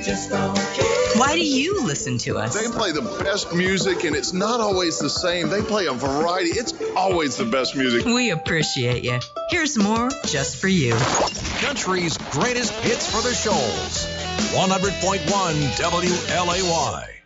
just don't care. Why do you listen to us? They play the best music, and it's not always the same. They play a variety. It's always the best music. We appreciate you. Here's more just for you. Country's greatest hits for the Shoals. 100.1 WLAY.